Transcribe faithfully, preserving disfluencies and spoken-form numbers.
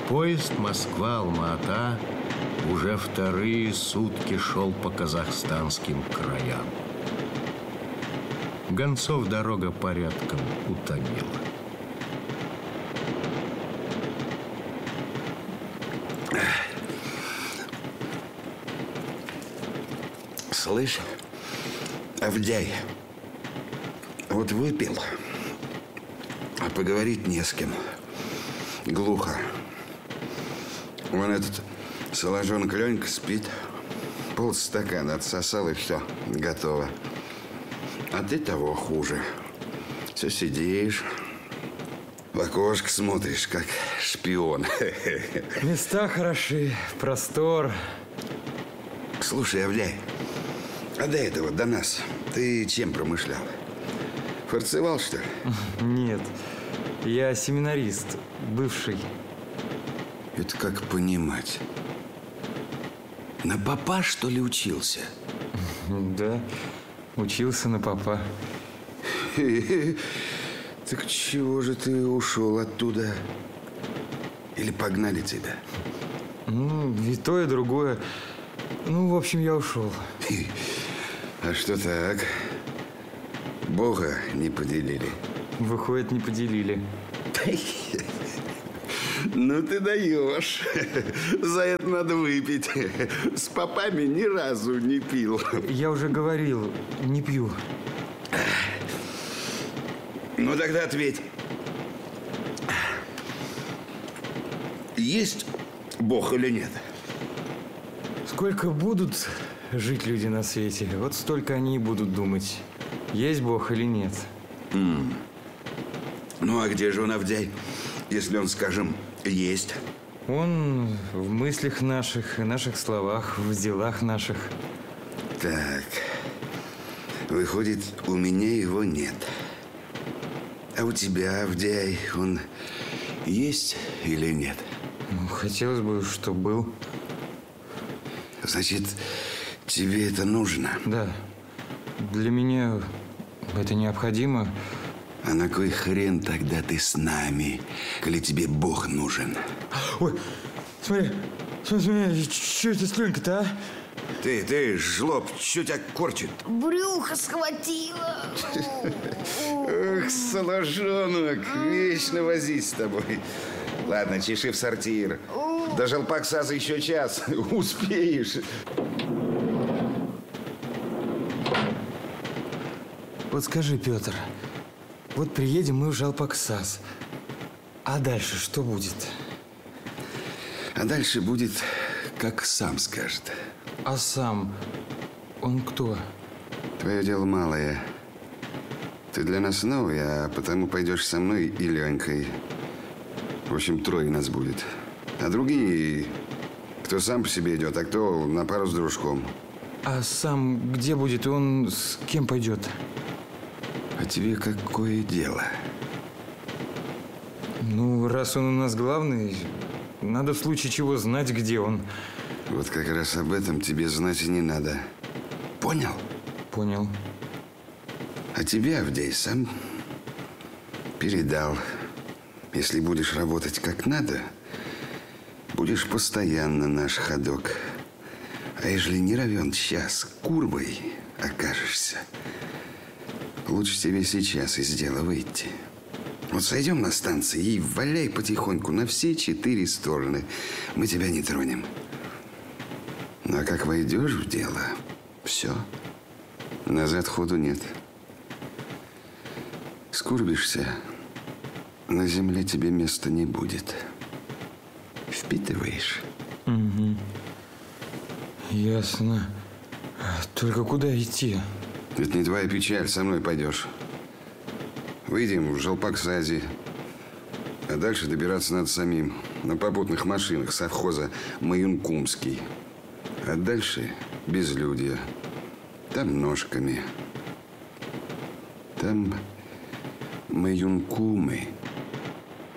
Поезд Москва-Алма-Ата уже вторые сутки шел по казахстанским краям. Гонцов дорога порядком утомила. Слышь, Авдей, вот выпил, а поговорить не с кем. Глухо. Вон этот соложонок Ленька спит. Полстакана отсосал, и все, готово. А ты того хуже. Все сидишь, в окошко смотришь, как шпион. Места хороши, простор. Слушай, Авдей, а до этого, до нас, ты чем промышлял? Фарцевал, что ли? Нет, я семинарист, бывший. Это как понимать? На попа, что ли, учился? Да, учился на попа. Так чего же ты ушел оттуда? Или погнали тебя? Ну, и то, и другое. Ну, в общем, я ушел. А что так? Бога не поделили? Выходит, не поделили. Ну ты даешь. За это надо выпить. С попами ни разу не пил. Я уже говорил, не пью. Ну тогда ответь. Есть Бог или нет? Сколько будут жить люди на свете, вот столько они и будут думать, есть Бог или нет. Mm. Ну а где же он, Авдей, если он, скажем, есть? Он в мыслях наших, в наших словах, в делах наших. Так, выходит, у меня его нет. А у тебя, Авдей, он есть или нет? Ну, хотелось бы, чтобы был. Значит, тебе это нужно? Да. Для меня это необходимо. А на кой хрен тогда ты с нами, коли тебе Бог нужен? Ой, смотри, смотри, что это с Ленькой-то, а? Ты, ты, жлоб, что тебя корчит? Брюхо схватило. Ох, соложонок, вечно возись с тобой. Ладно, чеши в сортир. До Жалпаксаза еще час. Успеешь. Вот скажи, Петр, вот приедем мы в Жалпаксаз. А дальше что будет? А дальше будет, как сам скажет. А сам он кто? Твое дело малое. Ты для нас новый, а потому пойдешь со мной и Ленькой. В общем, трое нас будет. А другие, кто сам по себе идет, а кто на пару с дружком. А сам где будет? Он с кем пойдет? А тебе какое дело? Ну, раз он у нас главный, надо в случае чего знать, где он. Вот как раз об этом тебе знать и не надо. Понял? Понял. А тебе, Авдей, сам передал. Если будешь работать как надо, будешь постоянно наш ходок. А ежели не равен час курвой окажешься, лучше тебе сейчас из дела выйти. Вот сойдем на станции и валяй потихоньку на все четыре стороны. Мы тебя не тронем. Ну, а как войдешь в дело, все. Назад ходу нет. Скурбишься, на земле тебе места не будет. Впитываешь? Угу. Ясно. Только куда идти? Это не твоя печаль, со мной пойдешь. Выйдем в Жалпаксазе. А дальше добираться надо самим. На попутных машинах совхоза Маюнкумский. А дальше безлюдье. Там ножками. Там Маюнкумы.